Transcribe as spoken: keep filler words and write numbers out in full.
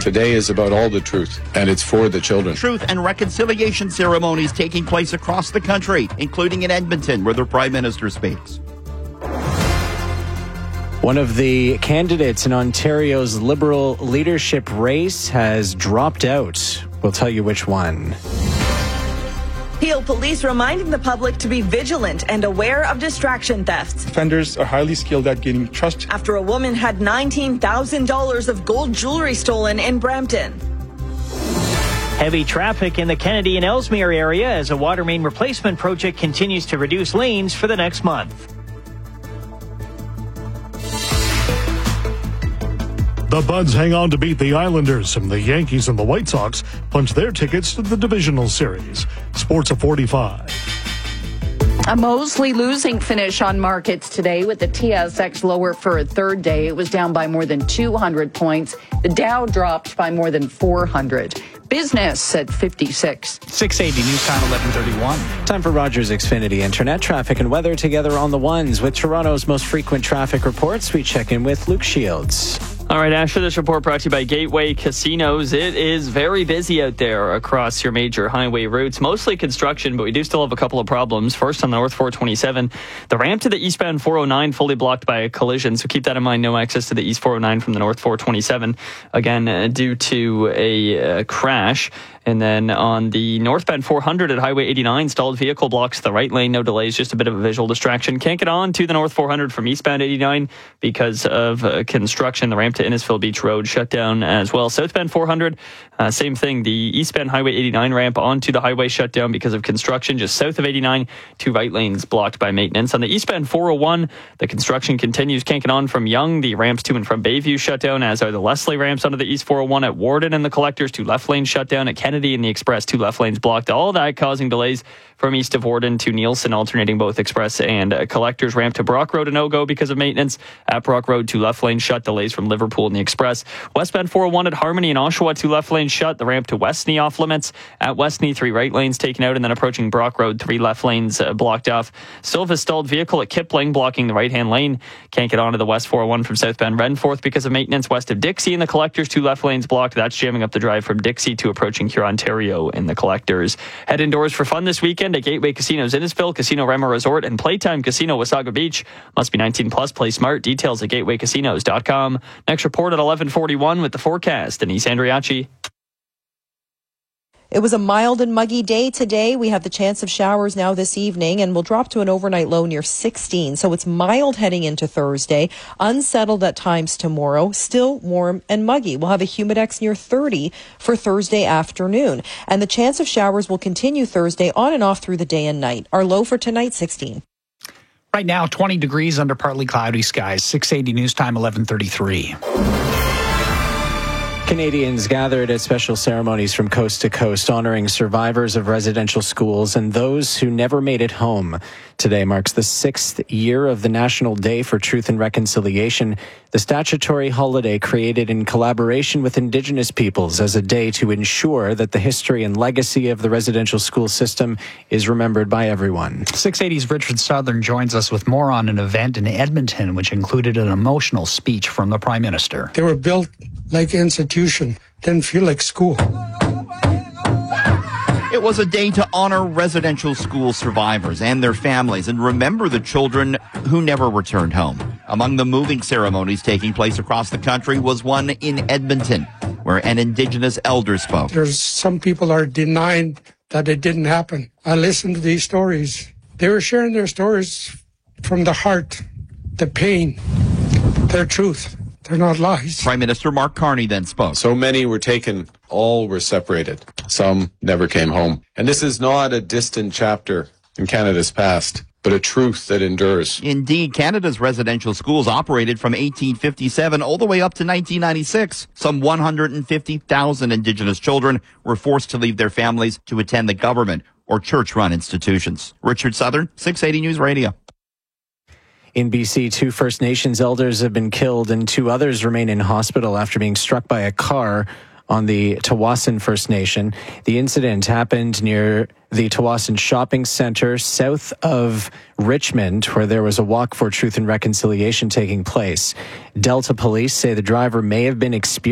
Today is about all the truth, and it's for the children. Truth and reconciliation ceremonies taking place across the country, including in Edmonton, where the Prime Minister speaks. One of the candidates in Ontario's Liberal leadership race has dropped out. We'll tell you which one. Peel police reminding the public to be vigilant and aware of distraction thefts. Offenders are highly skilled at gaining trust. After a woman had nineteen thousand dollars of gold jewelry stolen in Brampton. Heavy traffic in the Kennedy and Ellesmere area as a water main replacement project continues to reduce lanes for the next month. The Buds hang on to beat the Islanders, and the Yankees and the White Sox punch their tickets to the divisional series. Sports at forty-five. A mostly losing finish on markets today with the T S X lower for a third day. It was down by more than two hundred points. The Dow dropped by more than four hundred. Business at fifty-six. six eighty News Time eleven thirty-one. Time for Rogers Xfinity Internet traffic and weather together on the ones. With Toronto's most frequent traffic reports, we check in with Luke Shields. All right, Asher, this report brought to you by Gateway Casinos. It is very busy out there across your major highway routes, mostly construction, but we do still have a couple of problems. First, on the North four twenty-seven, the ramp to the eastbound four oh nine fully blocked by a collision, so keep that in mind. No access to the East four oh nine from the North four twenty-seven, again, uh, due to a uh, crash. And then on the northbound four hundred at Highway eighty-nine, stalled vehicle blocks the right lane. No delays, just a bit of a visual distraction. Can't get on to the North four hundred from eastbound eighty-nine because of uh, construction. The ramp to Innisfil Beach Road shut down as well. Southbound four hundred, uh, same thing. The eastbound Highway eighty-nine ramp onto the highway shut down because of construction. Just south of eighty-nine, two right lanes blocked by maintenance. On the eastbound four oh one, the construction continues. Can't get on from Yonge. The ramps to and from Bayview shut down, as are the Leslie ramps onto the East four oh one at Warden and the Collectors. Two left lanes shut down at Kennedy and the Express, two left lanes blocked. All that causing delays from east of Warden to Nielsen, alternating both Express and uh, Collectors. Ramp to Brock Road a no-go because of maintenance. At Brock Road, two left lanes shut. Delays from Liverpool and the Express. Westbound four oh one at Harmony and Oshawa, two left lanes shut. The ramp to Westney off limits. At Westney, three right lanes taken out, and then approaching Brock Road, three left lanes uh, blocked off. Still have a stalled vehicle at Kipling blocking the right-hand lane. Can't get onto the West four oh one from southbound Renforth because of maintenance. West of Dixie and the Collectors, two left lanes blocked. That's jamming up the drive from Dixie to approaching Hurontario in the Collectors. Head indoors for fun this weekend at Gateway Casinos Innisfil, Casino Rema Resort, and Playtime Casino Wasaga Beach. Must be nineteen plus. Play smart. Details at gateway casinos dot com. Next report at eleven forty-one with the forecast. Denise Andriachi. It was a mild and muggy day today. We have the chance of showers now this evening, and we'll drop to an overnight low near sixteen. So it's mild heading into Thursday, unsettled at times tomorrow, still warm and muggy. We'll have a humidex near thirty for Thursday afternoon. And the chance of showers will continue Thursday on and off through the day and night. Our low for tonight, sixteen. Right now, twenty degrees under partly cloudy skies. six eighty News Time eleven thirty-three. Canadians gathered at special ceremonies from coast to coast, honoring survivors of residential schools and those who never made it home. Today marks the sixth year of the National Day for Truth and Reconciliation, the statutory holiday created in collaboration with Indigenous peoples as a day to ensure that the history and legacy of the residential school system is remembered by everyone. six eighty's Richard Southern joins us with more on an event in Edmonton, which included an emotional speech from the Prime Minister. They were built like an institution, didn't feel like school. It was a day to honor residential school survivors and their families and remember the children who never returned home. Among the moving ceremonies taking place across the country was one in Edmonton, where an Indigenous elder spoke. There's some people are denying that it didn't happen. I listened to these stories. They were sharing their stories from the heart, the pain, their truth. They're not lies. Prime Minister Mark Carney then spoke. So many were taken, all were separated. Some never came home. And this is not a distant chapter in Canada's past, but a truth that endures. Indeed, Canada's residential schools operated from eighteen fifty-seven all the way up to nineteen ninety-six. Some one hundred fifty thousand Indigenous children were forced to leave their families to attend the government or church-run institutions. Richard Southern, six eighty News Radio. In B C, two First Nations elders have been killed and two others remain in hospital after being struck by a car on the Tawasin First Nation. The incident happened near the Tawasin Shopping Centre south of Richmond, where there was a walk for truth and reconciliation taking place. Delta police say the driver may have been experiencing